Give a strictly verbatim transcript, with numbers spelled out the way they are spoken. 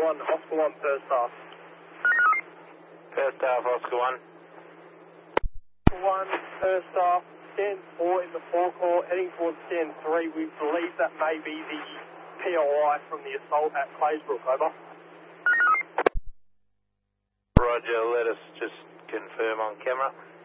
one, Oscar one, first half. First half, Oscar one. One, first half, stand four in the forecourt, heading towards stand three. We believe that may be the P O I from the assault at Claysbrook, over. Roger, let us just confirm on camera.